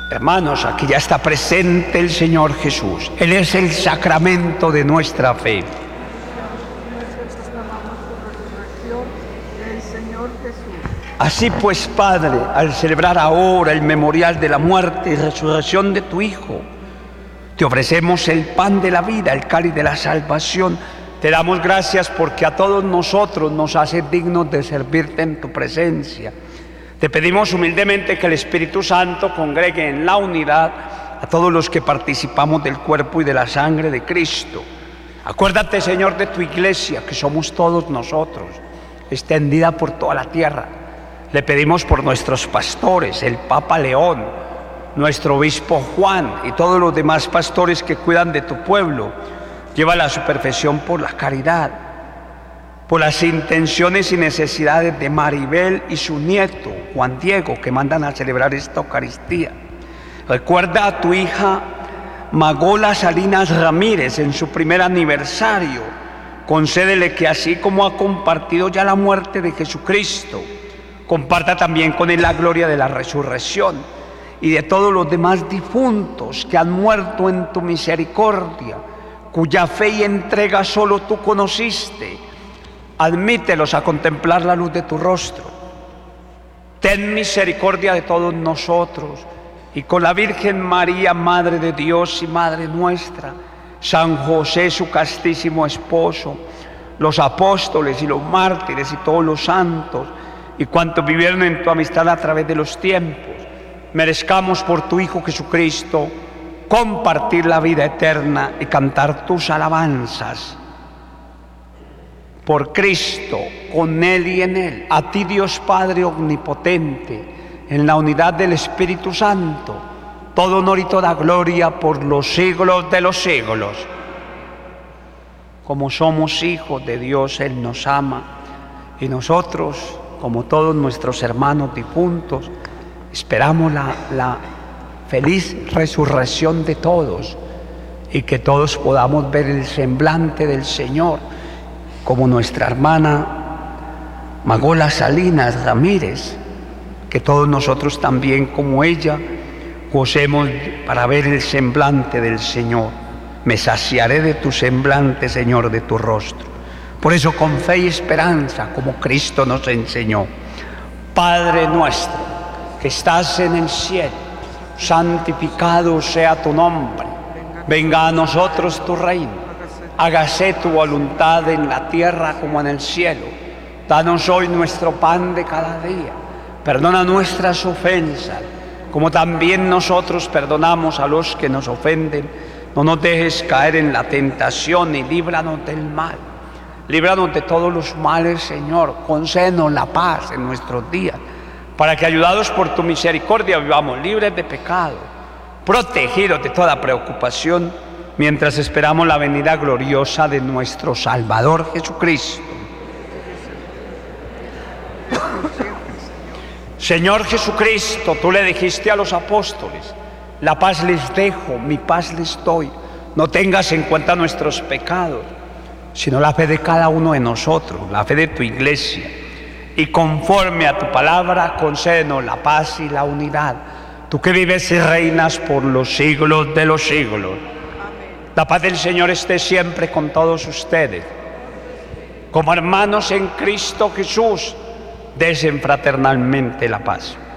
Hermanos, aquí ya está presente el Señor Jesús. Él es el sacramento de nuestra fe. Así pues, Padre, al celebrar ahora el memorial de la muerte y resurrección de tu Hijo, te ofrecemos el pan de la vida, el cáliz de la salvación. Te damos gracias porque a todos nosotros nos haces dignos de servirte en tu presencia. Te pedimos humildemente que el Espíritu Santo congregue en la unidad a todos los que participamos del cuerpo y de la sangre de Cristo. Acuérdate, Señor, de tu iglesia, que somos todos nosotros, extendida por toda la tierra. Le pedimos por nuestros pastores, el Papa León, nuestro obispo Juan y todos los demás pastores que cuidan de tu pueblo. Llévala a su perfección por la caridad, por las intenciones y necesidades de Maribel y su nieto, Juan Diego, que mandan a celebrar esta Eucaristía. Recuerda a tu hija Magola Salinas Ramírez en su primer aniversario. Concédele que así como ha compartido ya la muerte de Jesucristo, comparta también con él la gloria de la resurrección y de todos los demás difuntos que han muerto en tu misericordia, cuya fe y entrega solo tú conociste. Admítelos a contemplar la luz de tu rostro. Ten misericordia de todos nosotros y con la Virgen María, Madre de Dios y Madre nuestra, San José, su castísimo esposo, los apóstoles y los mártires y todos los santos y cuantos vivieron en tu amistad a través de los tiempos, merezcamos por tu Hijo Jesucristo compartir la vida eterna y cantar tus alabanzas. Por Cristo, con Él y en Él, a ti Dios Padre omnipotente, en la unidad del Espíritu Santo, todo honor y toda gloria por los siglos de los siglos. Como somos hijos de Dios, Él nos ama y nosotros, como todos nuestros hermanos difuntos, esperamos la feliz resurrección de todos y que todos podamos ver el semblante del Señor, como nuestra hermana Magola Salinas Ramírez, que todos nosotros también como ella gocemos para ver el semblante del Señor. Me saciaré de tu semblante, Señor, de tu rostro. Por eso con fe y esperanza, como Cristo nos enseñó: Padre nuestro que estás en el cielo, santificado sea tu nombre. Venga a nosotros tu reino. Hágase tu voluntad en la tierra como en el cielo. Danos hoy nuestro pan de cada día. Perdona nuestras ofensas, como también nosotros perdonamos a los que nos ofenden. No nos dejes caer en la tentación y líbranos del mal. Líbranos de todos los males, Señor. Concédenos la paz en nuestros días, para que, ayudados por tu misericordia, vivamos libres de pecado, protegidos de toda preocupación, mientras esperamos la venida gloriosa de nuestro Salvador Jesucristo. Señor Jesucristo, tú le dijiste a los apóstoles: la paz les dejo, mi paz les doy. No tengas en cuenta nuestros pecados, sino la fe de cada uno de nosotros, la fe de tu iglesia. Y conforme a tu palabra, concédenos la paz y la unidad. Tú que vives y reinas por los siglos de los siglos. La paz del Señor esté siempre con todos ustedes. Como hermanos en Cristo Jesús, desen fraternalmente la paz.